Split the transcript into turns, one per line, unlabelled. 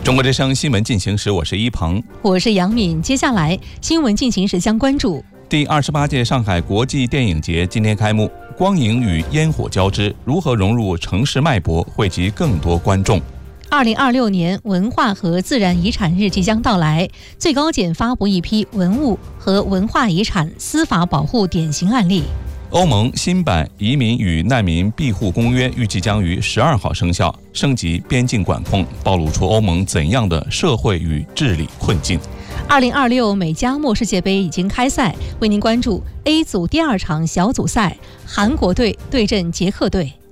中国之声新闻进行时，我是一鹏，
我是杨敏。接下来新闻进行时将关注
第28届上海国际电影节今天开幕，光影与烟火交织，如何融入城市脉搏，惠及更多观众。
2026年文化和自然遗产日即将到来，最高检发布一批文物和文化遗产司法保护典型案例。
欧盟新版移民与难民庇护公约预计将于12号生效，升级边境管控，暴露出欧盟怎样的社会与治理困境。
2026美加墨世界杯已经开赛，为您关注 A 组第2场小组赛，韩国队对阵捷克队。